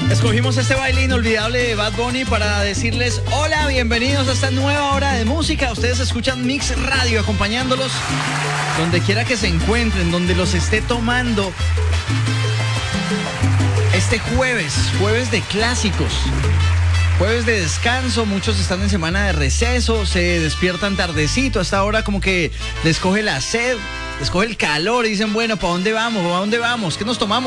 Escogimos este baile inolvidable de Bad Bunny para decirles hola, bienvenidos a esta nueva hora de música. Ustedes escuchan Mix Radio acompañándolos donde quiera que se encuentren, donde los esté tomando. Este jueves de clásicos, jueves de descanso, muchos están en semana de receso, se despiertan tardecito, hasta ahora como que les coge la sed, les coge el calor y dicen, bueno, ¿para dónde vamos? ¿Para dónde vamos? ¿Qué nos tomamos?